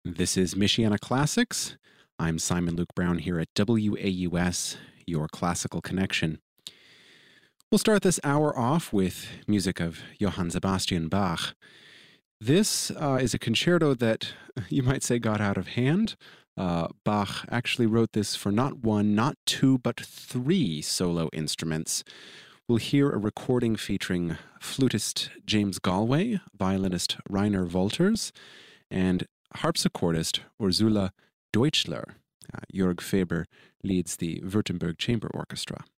This is Michiana Classics. I'm Simon Luke Brown here at WAUS, your classical connection. We'll start this hour off with music of Johann Sebastian Bach. This is a concerto that you might say got out of hand. Bach actually wrote this for not one, not two, but three solo instruments. We'll hear a recording featuring flutist James Galway, violinist Rainer Wolters, and harpsichordist Ursula Deutschler. Jörg Faber leads the Württemberg Chamber Orchestra.